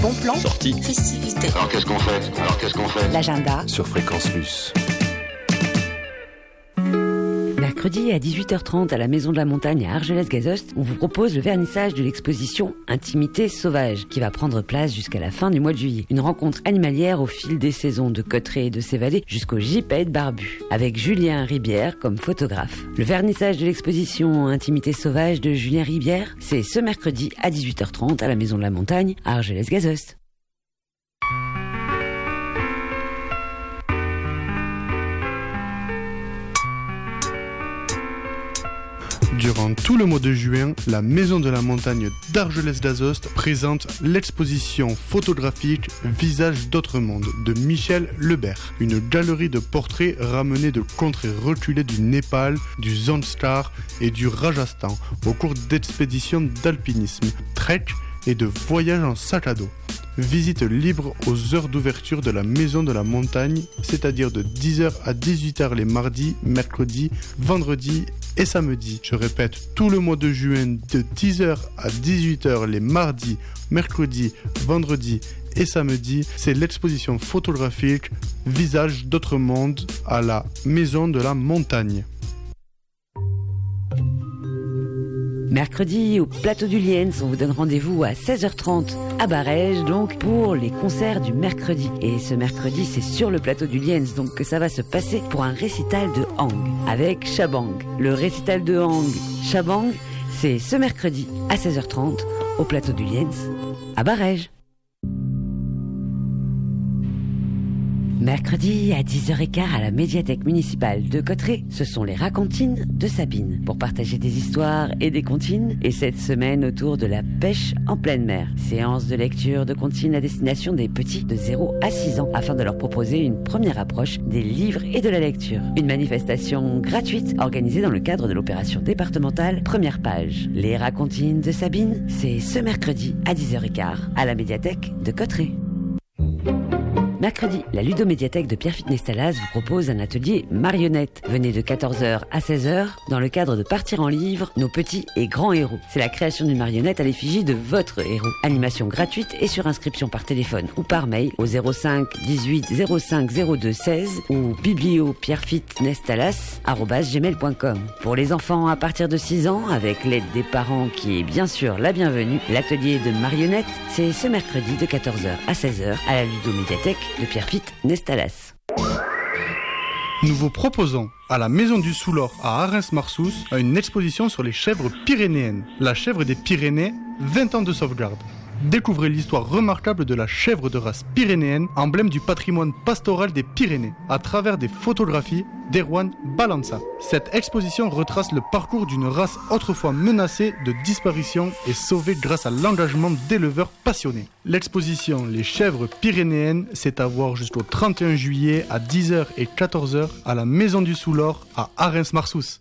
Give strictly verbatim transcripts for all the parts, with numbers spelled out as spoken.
Bon plan. Sortie. Festivité. Alors qu'est-ce qu'on fait Alors qu'est-ce qu'on fait L'agenda. Sur Fréquence Luce. Mercredi à dix-huit heures trente à la Maison de la Montagne à Argelès-Gazost, on vous propose le vernissage de l'exposition Intimité sauvage qui va prendre place jusqu'à la fin du mois de juillet. Une rencontre animalière au fil des saisons de Cotterêts et de ses vallées jusqu'au gypaète barbu, avec Julien Ribière comme photographe. Le vernissage de l'exposition Intimité sauvage de Julien Ribière, c'est ce mercredi à dix-huit heures trente à la Maison de la Montagne à Argelès-Gazost. Durant tout le mois de juin, la Maison de la Montagne d'Argelès-Gazost présente l'exposition photographique Visages d'autres mondes de Michel Lebert, une galerie de portraits ramenés de contrées reculées du Népal, du Zanskar et du Rajasthan au cours d'expéditions d'alpinisme, trek et de voyages en sac à dos. Visite libre aux heures d'ouverture de la Maison de la Montagne, c'est-à-dire de dix heures à dix-huit heures les mardis, mercredis, vendredis et samedis. Je répète, tout le mois de juin de dix heures à dix-huit heures les mardis, mercredis, vendredis et samedis, c'est l'exposition photographique Visages d'autres mondes à la Maison de la Montagne. Mercredi, au plateau du Liens, on vous donne rendez-vous à seize heures trente à Barège, donc pour les concerts du mercredi. Et ce mercredi, c'est sur le plateau du Liens, donc que ça va se passer pour un récital de Hang avec Shabang. Le récital de Hang Shabang, c'est ce mercredi à seize heures trente au plateau du Liens à Barège. Mercredi à dix heures quinze à la médiathèque municipale de Cotterêts, ce sont les racontines de Sabine pour partager des histoires et des comptines, et cette semaine autour de la pêche en pleine mer. Séance de lecture de comptines à destination des petits de zéro à six ans afin de leur proposer une première approche des livres et de la lecture. Une manifestation gratuite organisée dans le cadre de l'opération départementale Première Page. Les racontines de Sabine, c'est ce mercredi à dix heures quinze à la médiathèque de Cotterêts. Mercredi, la ludomédiathèque de Pierrefitte Nestalas vous propose un atelier marionnette. Venez de quatorze heures à seize heures dans le cadre de Partir en livre, nos petits et grands héros. C'est la création d'une marionnette à l'effigie de votre héros. Animation gratuite et sur inscription par téléphone ou par mail au zéro cinq dix-huit zéro cinq zéro deux seize ou biblio pierrefitte nestalas arobase gmail point com. Pour les enfants à partir de six ans, avec l'aide des parents qui est bien sûr la bienvenue, l'atelier de marionnette, c'est ce mercredi de quatorze heures à seize heures à la ludomédiathèque de Pierrefitte Nestalas. Nous vous proposons à la Maison du Soulor à Arens-Marsous une exposition sur les chèvres pyrénéennes. La chèvre des Pyrénées, vingt ans de sauvegarde. Découvrez l'histoire remarquable de la chèvre de race pyrénéenne, emblème du patrimoine pastoral des Pyrénées, à travers des photographies d'Erwan Balança. Cette exposition retrace le parcours d'une race autrefois menacée de disparition et sauvée grâce à l'engagement d'éleveurs passionnés. L'exposition Les chèvres pyrénéennes, c'est à voir jusqu'au trente et un juillet à dix heures et quatorze heures à la Maison du Soulor à Arens-Marsous.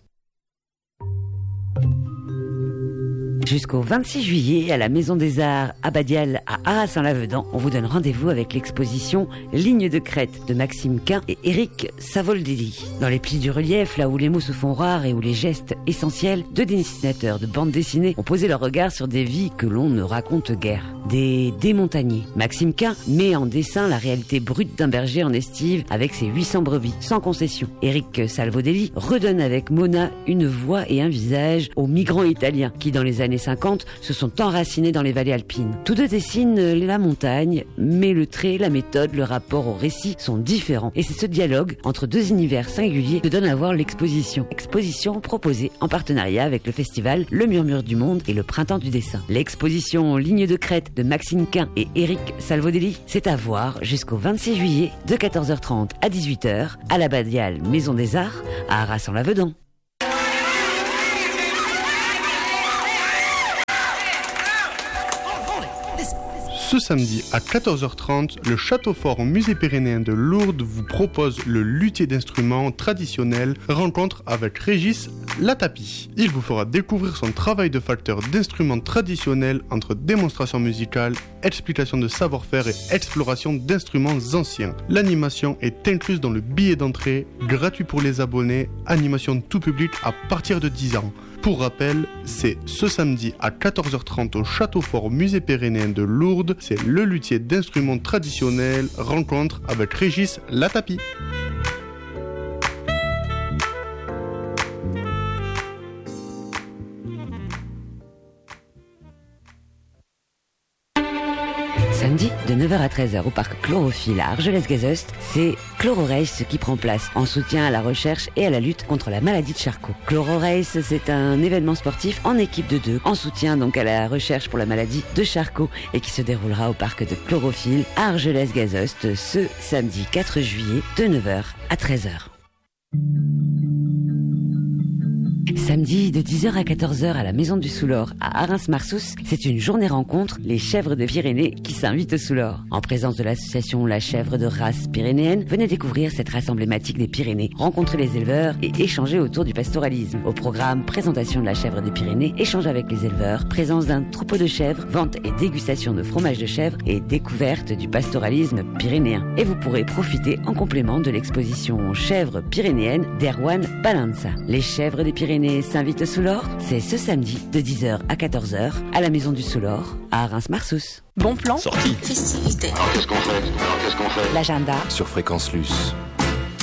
Jusqu'au vingt-six juillet, à la Maison des Arts Abadial à Arras-en-Lavedan, on vous donne rendez-vous avec l'exposition Ligne de crête de Maxime Quin et Eric Savoldelli. Dans les plis du relief, là où les mots se font rares et où les gestes essentiels, deux dessinateurs de bande dessinée ont posé leur regard sur des vies que l'on ne raconte guère. Des démontagnés. Maxime Quin met en dessin la réalité brute d'un berger en estive avec ses huit cents brebis, sans concession. Eric Salvodelli redonne avec Mona une voix et un visage aux migrants italiens qui, dans les années cinquante, se sont enracinés dans les vallées alpines. Tous deux dessinent la montagne, mais le trait, la méthode, le rapport au récit sont différents. Et c'est ce dialogue entre deux univers singuliers que donne à voir l'exposition. Exposition proposée en partenariat avec le festival Le Murmure du Monde et le Printemps du Dessin. L'exposition Ligne de crête de Maxime Quin et Eric Salvodelli, c'est à voir jusqu'au vingt-six juillet de quatorze heures trente à dix-huit heures à la Badiale Maison des Arts à Arras-en-Lavedan. Ce samedi à quatorze heures trente, le Château Fort au Musée Pyrénéen de Lourdes vous propose le luthier d'instruments traditionnel rencontre avec Régis Latapi. Il vous fera découvrir son travail de facteur d'instruments traditionnels entre démonstration musicale, explication de savoir-faire et exploration d'instruments anciens. L'animation est incluse dans le billet d'entrée, gratuit pour les abonnés, animation tout public à partir de dix ans. Pour rappel, c'est ce samedi à quatorze heures trente au Château Fort Musée Pyrénéen de Lourdes. C'est le luthier d'instruments traditionnels, rencontre avec Régis Latapi. Samedi, de neuf heures à treize heures au parc Chlorophylle à Argelès-Gazost, c'est Chlororace qui prend place en soutien à la recherche et à la lutte contre la maladie de Charcot. Chlororace, c'est un événement sportif en équipe de deux, en soutien donc à la recherche pour la maladie de Charcot et qui se déroulera au parc de Chlorophylle à Argelès-Gazost ce samedi quatre juillet de neuf heures à treize heures. Samedi, de dix heures à quatorze heures à la Maison du Soulor à Arins-Marsous, c'est une journée rencontre Les Chèvres de Pyrénées qui s'invitent au Soulor. En présence de l'association La Chèvre de race pyrénéenne, venez découvrir cette race emblématique des Pyrénées, rencontrer les éleveurs et échanger autour du pastoralisme. Au programme, présentation de la chèvre des Pyrénées, échange avec les éleveurs, présence d'un troupeau de chèvres, vente et dégustation de fromage de chèvre et découverte du pastoralisme pyrénéen. Et vous pourrez profiter en complément de l'exposition Chèvres pyrénéennes d'Erwan Balanza. Les Chèvres des Pyrénées s'invite au Soulor, c'est ce samedi de dix heures à quatorze heures à la Maison du Soulor à Reims-Marsous. Bon plan. Sortie. Festivité. Alors qu'est-ce qu'on fait Alors qu'est-ce qu'on fait L'agenda sur Fréquence Luce.